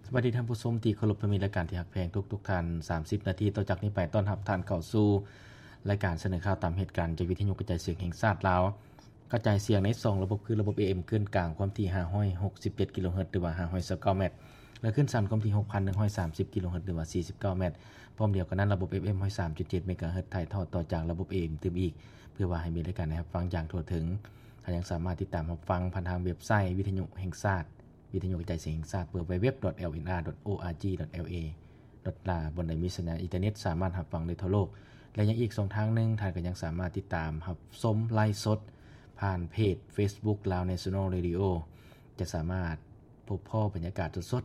สวัสดีท่านผู้ชมที่เคารพและมีรายการที่ฮักแพงทุกท่าน30นาทีต่อจากนี้ไปต้อนรับท่านเข้าสู่รายการเสนอข่าวตามเหตุการณ์จากวิทยุกระจายเสียงแห่งชาติลาวกระจายเสียงใน2ระบบคือระบบ AM คลื่นกลางความถี่567กิโลเฮิรตซ์หรือว่า529เมตรและคลื่นสั้นความถี่ 6,130 กิโลเฮิรตซ์หรือว่า49เมตรพร้อมเดียวกันนั้นระบบ FM 103.7 เมกะเฮิรตซ์ถ่ายทอดต่อจากระบบ AM ตื่มอีกเพื่อว่าให้มีรายการให้ฟังอย่างทั่วถึงท่านยังสามารถติดตามรับฟังผ่านทางเว็บไซต์วิทยุแห่งชาติวิทยุกระจายเสียงแห่งชาติเปิด www.lnr.org.la บนใดมีสัญญาณอินเทอร์เน็ตสามารถรับฟังได้ทั่วโลกและยังอีก2ทางนึงท่านก็ยังสามารถติดตามรับชมไลฟ์สดผ่านเพจ Facebook Lao National Radio จะสามารถพบพ้อบรรยากาศสด